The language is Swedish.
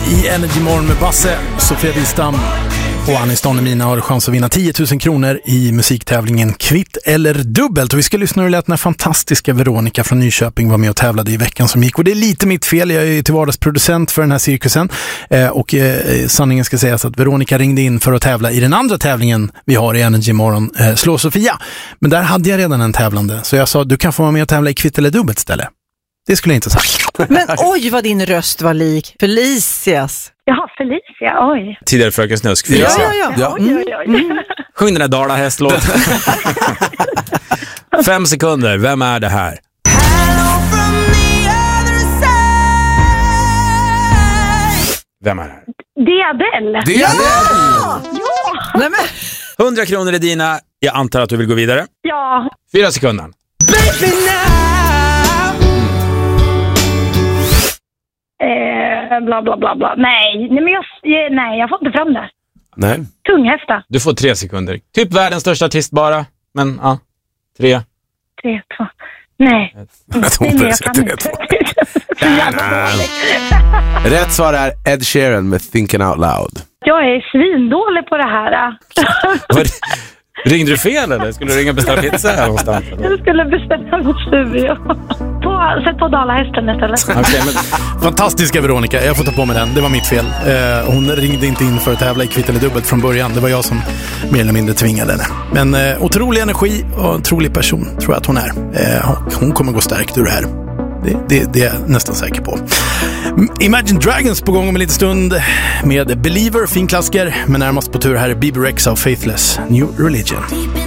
i Energy Morgon med Basse, Sofia Wistam och Anis Don Emina har chans att vinna 10 000 kronor i musiktävlingen Kvitt eller dubbelt. Och vi ska lyssna hur det lät när fantastiska Veronica från Nyköping var med och tävlade i veckan som gick. Och det är lite mitt fel, jag är till vardags producent för den här cirkusen. Och sanningen ska sägas att Veronica ringde in för att tävla i den andra tävlingen vi har i Energy Morgon, Slå Sofia. Men där hade jag redan en tävlande, så jag sa du kan få vara med och tävla i Kvitt eller dubbelt istället. Det skulle jag inte sagt. Men oj vad din röst var lik Felicias. Jaha, Felicia, oj. Tidigare Fröken Snusk, Felicia. Ja. Sjung den där Dala-hästlåt. 5 sekunder, vem är det här? Vem är det här? Det är Adele. Det är Adele! Ja! Nej, men. 100 kronor är dina. Jag antar att du vill gå vidare. Ja. 4 sekunder. Bla bla bla bla. Nej, men jag får inte fram det. Nej. Tunghäfta. Du får 3 sekunder. Typ världens största artist bara. Men ja, 3. 3, 2. Nej. Jag kan inte. Rätt svar är Ed Sheeran med Thinking Out Loud. Jag är svindålig på det här. Ringde du fel eller? Skulle du ringa beställa pizza här någonstans? Jag skulle beställa något studio. Sätt på Dala-hästen istället. Okay, men... Fantastiska Veronica, jag får ta på mig den. Det var mitt fel. Hon ringde inte in för att tävla i Kvitt eller dubbelt från början. Det var jag som mer eller mindre tvingade henne. Men otrolig energi och otrolig person tror jag att hon är. Hon kommer gå stärkt ur det här. Det är jag nästan säker på. Imagine Dragons på gång om en liten stund med Believer, fin klassiker. Men närmast på tur här är BB Rexa och Faithless, New Religion.